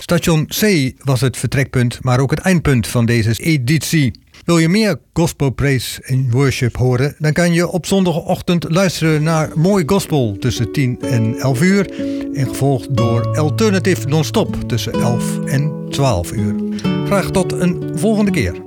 Station C was het vertrekpunt, maar ook het eindpunt van deze editie. Wil je meer gospel praise en worship horen, dan kan je op zondagochtend luisteren naar Mooi Gospel tussen 10 en 11 uur. En gevolgd door Alternative Non-Stop tussen 11 en 12 uur. Graag tot een volgende keer.